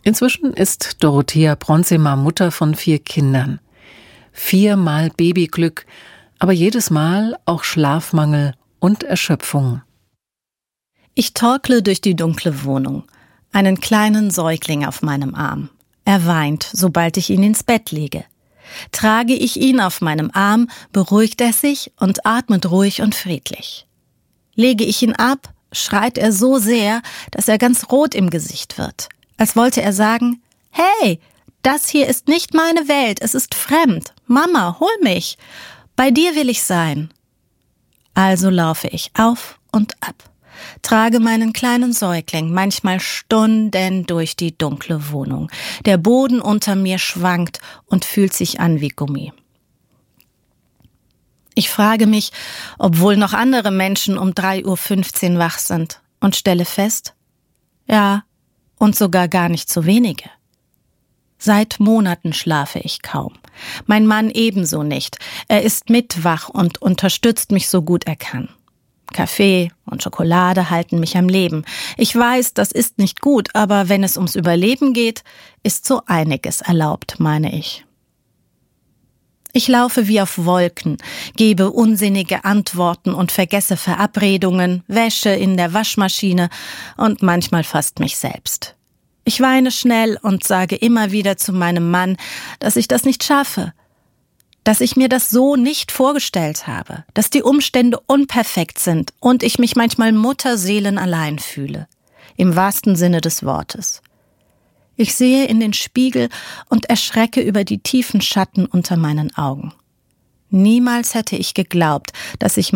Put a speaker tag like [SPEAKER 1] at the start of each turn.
[SPEAKER 1] Inzwischen ist Dorothea Bronzemer Mutter von 4 Kindern. 4-mal Babyglück, aber jedes Mal auch Schlafmangel und Erschöpfung.
[SPEAKER 2] Ich torkle durch die dunkle Wohnung, einen kleinen Säugling auf meinem Arm. Er weint, sobald ich ihn ins Bett lege. Trage ich ihn auf meinem Arm, beruhigt er sich und atmet ruhig und friedlich. Lege ich ihn ab, schreit er so sehr, dass er ganz rot im Gesicht wird, als wollte er sagen: »Hey, das hier ist nicht meine Welt, es ist fremd. Mama, hol mich. Bei dir will ich sein.« Also laufe ich auf und ab, trage meinen kleinen Säugling manchmal Stunden durch die dunkle Wohnung. Der Boden unter mir schwankt und fühlt sich an wie Gummi. Ich frage mich, ob wohl noch andere Menschen um 3:15 Uhr wach sind und stelle fest: ja, und sogar gar nicht so wenige. Seit Monaten schlafe ich kaum. Mein Mann ebenso nicht. Er ist mitwach und unterstützt mich so gut er kann. Kaffee und Schokolade halten mich am Leben. Ich weiß, das ist nicht gut, aber wenn es ums Überleben geht, ist so einiges erlaubt, meine ich. Ich laufe wie auf Wolken, gebe unsinnige Antworten und vergesse Verabredungen, Wäsche in der Waschmaschine und manchmal fast mich selbst. Ich weine schnell und sage immer wieder zu meinem Mann, dass ich das nicht schaffe, dass ich mir das so nicht vorgestellt habe, dass die Umstände unperfekt sind und ich mich manchmal mutterseelenallein fühle, im wahrsten Sinne des Wortes. Ich sehe in den Spiegel und erschrecke über die tiefen Schatten unter meinen Augen. Niemals hätte ich geglaubt, dass ich